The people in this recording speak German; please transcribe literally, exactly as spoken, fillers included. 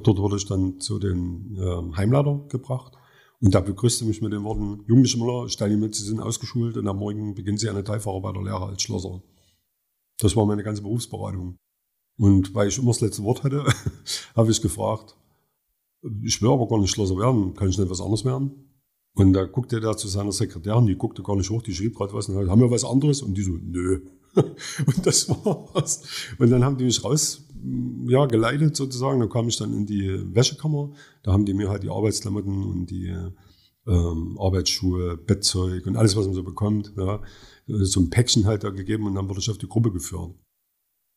Dort wurde ich dann zu den äh, Heimleiter gebracht. Und da begrüßte mich mit den Worten: Jugendliche Müller, ich teile mit, Sie sind ausgeschult und am Morgen beginnen Sie eine Teilfahrer bei der Lehre als Schlosser. Das war meine ganze Berufsberatung. Und weil ich immer das letzte Wort hatte, habe ich gefragt, ich will aber gar nicht Schlosser werden, kann ich nicht was anderes werden? Und da guckte der zu seiner Sekretärin, die guckte gar nicht hoch, die schrieb gerade was und haben wir was anderes? Und die so, nö. Und das war's. Und dann haben die mich raus, ja, geleitet sozusagen. Da kam ich dann in die Wäschekammer. Da haben die mir halt die Arbeitsklamotten und die ähm, Arbeitsschuhe, Bettzeug und alles, was man so bekommt, ja, so ein Päckchen halt da gegeben und dann wurde ich auf die Gruppe geführt.